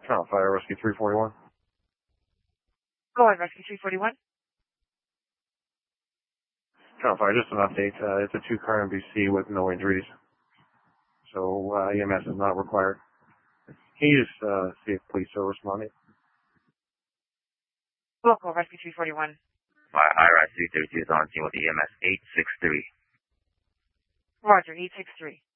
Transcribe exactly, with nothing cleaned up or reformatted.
Channel Fire Rescue three forty-one. Go ahead, Rescue three forty-one. Channel Fire, just an update. Uh, it's a two-car M V C with no injuries. So uh, E M S is not required. Can you just uh, see if police are responding? Local Rescue three forty-one. I R S three thirty-two is on scene with E M S eight six three. Roger, eight six three.